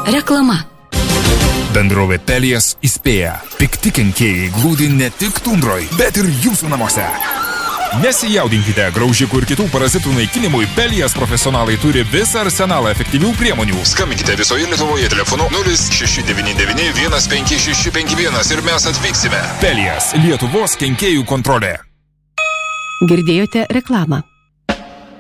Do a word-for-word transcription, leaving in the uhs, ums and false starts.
Reklama. Bendrovė Pelijas įspėja. Pikti kenkėjai glūdi ne tik tundroj, bet ir jūsų namuose. Nesijaudinkite, graužikų ir kitų parazitų naikinimui Pelijas profesionalai turi visą arsenalą efektyvių priemonių. Skambinkite visoje Lietuvoje telefonu nulis šeši devyni devyni vienas penki šeši penki vienas ir mes atvyksime. Pelijas, Lietuvos kenkėjų kontrolė. Girdėjote reklamą.